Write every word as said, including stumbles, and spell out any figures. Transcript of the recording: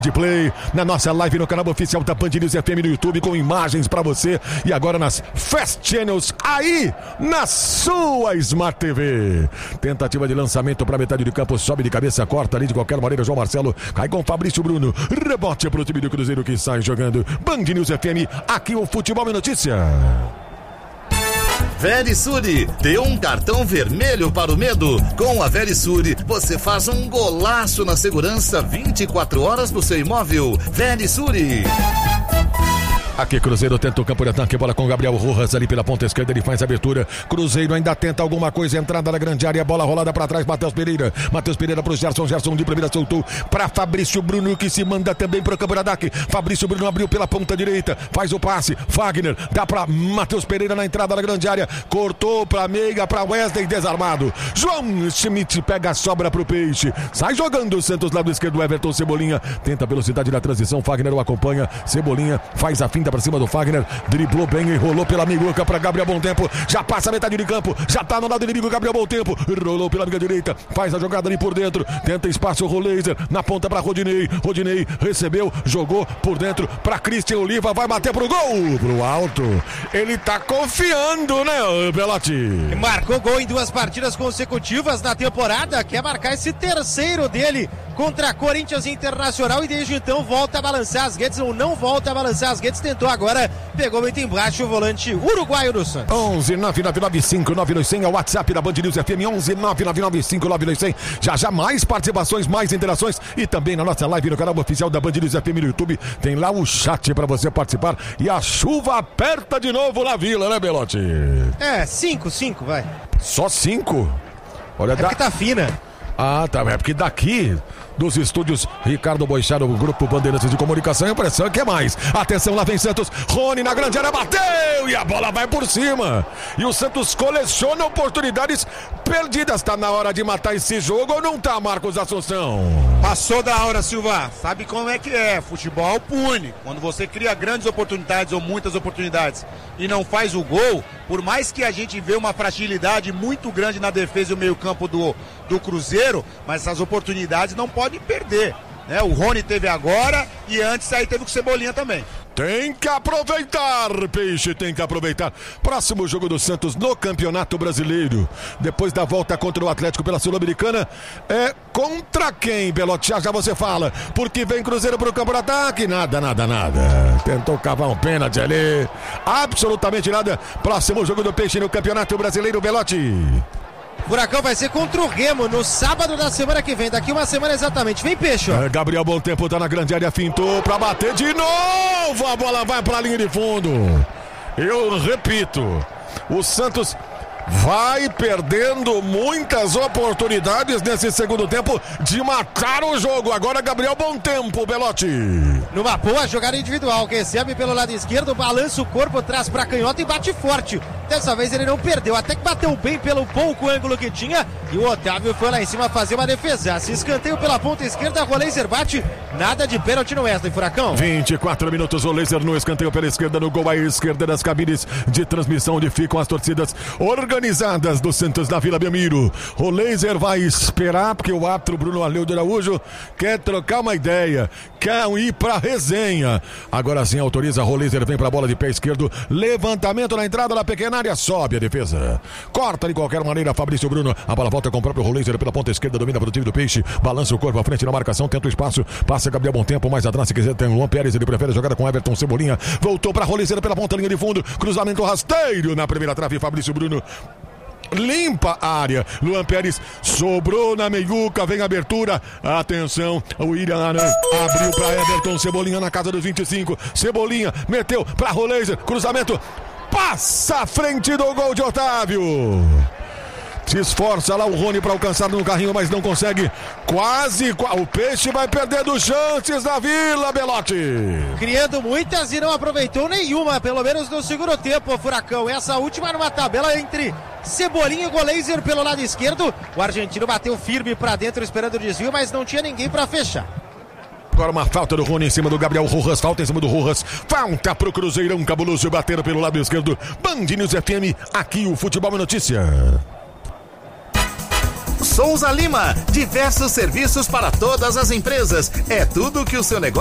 de play na nossa live no canal oficial da Band News F M no YouTube com imagens pra você e agora nas Fast Channels aí na sua Smart T V. Tentativa de lançamento pra metade do campo, sobe de cabeça, corta ali de qualquer maneira. João Marcelo cai com Fabrício Bruno, rebote pro time do Cruzeiro que sai jogando. Band News F M, aqui o Futebol é Notícia. Verisure, dê um cartão vermelho para o medo. Com a Verisure, você faz um golaço na segurança vinte e quatro horas do seu imóvel. Verisure. Aqui Cruzeiro tenta o campo de ataque, bola com Gabriel Rojas ali pela ponta esquerda, ele faz a abertura. Cruzeiro ainda tenta alguma coisa, entrada na grande área, bola rolada para trás, Matheus Pereira. Matheus Pereira pro Gerson, Gerson de primeira soltou para Fabrício Bruno que se manda também pro campo de ataque. Fabrício Bruno abriu pela ponta direita, faz o passe, Fagner dá para Matheus Pereira na entrada na grande área, cortou para Meiga, para Wesley, desarmado. João Schmidt pega a sobra pro Peixe, sai jogando o Santos lado esquerdo, Everton Cebolinha tenta a velocidade da transição, Fagner o acompanha, Cebolinha faz a finta pra cima do Fagner, driblou bem e rolou pela Miguca pra Gabriel Bom Tempo, já passa a metade de campo, já tá no lado inimigo Gabriel Bom Tempo, rolou pela amiga direita, faz a jogada ali por dentro, tenta espaço o Roleiser, na ponta pra Rodinei, Rodinei recebeu, jogou por dentro pra Christian Oliva, vai bater pro gol, pro alto, ele tá confiando, né, Belotti? Marcou gol em duas partidas consecutivas na temporada, quer marcar esse terceiro dele contra Corinthians Internacional e desde então volta a balançar as redes, ou não volta a balançar as redes, tentou agora, pegou muito embaixo o volante uruguaio do Santos. onze nove nove nove cinco nove dois zero zero é o WhatsApp da Band News F M, onze nove nove nove cinco nove dois zero zero. Já já mais participações, mais interações e também na nossa live no canal oficial da Band News F M no YouTube, tem lá o chat pra você participar e a chuva aperta de novo na Vila, né, Belotti? É, cinco, cinco, vai. Só cinco? Olha, é da... porque tá fina. Ah, tá, é porque daqui dos estúdios Ricardo Boixá, o Grupo Bandeirantes de Comunicação, a impressão é que é mais. Atenção, lá vem Santos, Rony na grande área, bateu e a bola vai por cima. E o Santos coleciona oportunidades perdidas. Tá na hora de matar esse jogo ou não tá, Marcos Assunção? Passou da hora, Silva. Sabe como é que é? Futebol pune. Quando você cria grandes oportunidades ou muitas oportunidades e não faz o gol, por mais que a gente vê uma fragilidade muito grande na defesa e o meio-campo do, do Cruzeiro, mas essas oportunidades não podem perder, né? O Rony teve agora e antes aí teve o Cebolinha também. Tem que aproveitar, Peixe, tem que aproveitar. Próximo jogo do Santos no Campeonato Brasileiro, depois da volta contra o Atlético pela Sul-Americana, é contra quem, Belotti? Já já você fala, porque vem Cruzeiro pro campo de ataque, nada, nada, nada. Tentou cavar um pênalti ali, absolutamente nada. Próximo jogo do Peixe no Campeonato Brasileiro, Belotti. Furacão vai ser contra o Remo no sábado da semana que vem, daqui uma semana exatamente. Vem, Peixe. É, Gabriel Bom Tempo tá na grande área, fintou pra bater de novo. A bola vai pra linha de fundo. Eu repito, o Santos vai perdendo muitas oportunidades nesse segundo tempo de matar o jogo. Agora Gabriel Bom Tempo, Belotti. Numa boa jogada individual, recebe pelo lado esquerdo, balança o corpo, traz pra canhota e bate forte. Dessa vez ele não perdeu, até que bateu bem pelo pouco ângulo que tinha e o Otávio foi lá em cima fazer uma defesa. Se escanteio pela ponta esquerda, Roleiser bate, nada de pênalti no Wesley, Furacão. vinte e quatro minutos, Roleiser no escanteio pela esquerda, no gol à esquerda das cabines de transmissão onde ficam as torcidas organizadas do Santos na Vila Belmiro. Roleiser vai esperar porque o árbitro Bruno Arleu de Araújo quer trocar uma ideia, quer ir pra resenha. Agora sim autoriza, Roleiser vem pra bola de pé esquerdo, levantamento na entrada da pequena área, sobe a defesa, corta de qualquer maneira Fabrício Bruno, a bola volta com o próprio Roleiser pela ponta esquerda, domina para o time do Peixe, balança o corpo à frente na marcação, tenta o espaço, passa Gabriel Bom Tempo, mais atrás se quiser tem o Luan Pérez, ele prefere jogar com Everton Cebolinha, voltou para Roleiser pela ponta linha de fundo, cruzamento rasteiro na primeira trave, Fabrício Bruno limpa a área, Luan Pérez sobrou na meiuca, vem a abertura, atenção, o William Aran abriu para Everton Cebolinha na casa dos vinte e cinco, Cebolinha meteu para Roleiser, cruzamento, passa à frente do gol de Otávio. Se esforça lá o Rony para alcançar no carrinho, mas não consegue. Quase, o Peixe vai perdendo chances na Vila, Belotti. Criando muitas e não aproveitou nenhuma, pelo menos no segundo tempo, Furacão. Essa última numa tabela entre Cebolinha e Roleiser pelo lado esquerdo. O argentino bateu firme para dentro esperando o desvio, mas não tinha ninguém para fechar. Agora uma falta do Rony em cima do Gabriel Rojas, falta em cima do Rojas, falta pro Cruzeirão cabuloso, bater pelo lado esquerdo. Band News F M, aqui o Futebol é Notícia. Souza Lima. Diversos serviços para todas as empresas. É tudo que o seu negócio